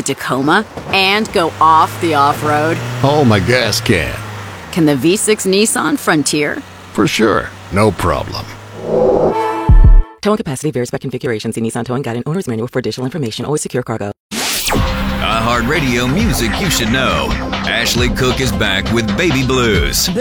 Tacoma and go off the off-road? Oh, my gas can. Can the V6 Nissan Frontier? For sure. No problem. Towing capacity varies by configuration. See Nissan Towing Guide and Owner's Manual for additional information. Always secure cargo. iHeartRadio music you should know. Ashley Cook is back with Baby Blues.